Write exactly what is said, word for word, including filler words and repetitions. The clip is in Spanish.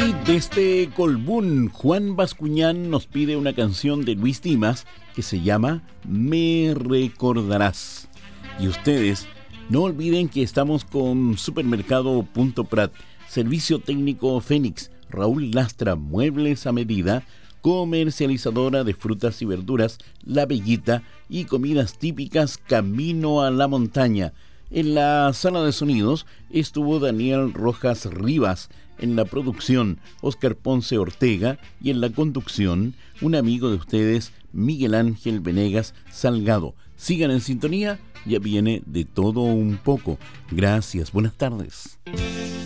Desde Colbún, Juan Bascuñán nos pide una canción de Luis Dimas que se llama Me Recordarás. Y ustedes no olviden que estamos con Supermercado Punto Prat, Servicio Técnico Fénix, Raúl Lastra, Muebles a Medida, comercializadora de frutas y verduras La Bellita y comidas típicas Camino a la Montaña. En la sala de sonidos estuvo Daniel Rojas Rivas, en la producción Óscar Ponce Ortega y en la conducción un amigo de ustedes, Miguel Ángel Venegas Salgado. Sigan en sintonía, ya viene De Todo Un Poco. Gracias, buenas tardes.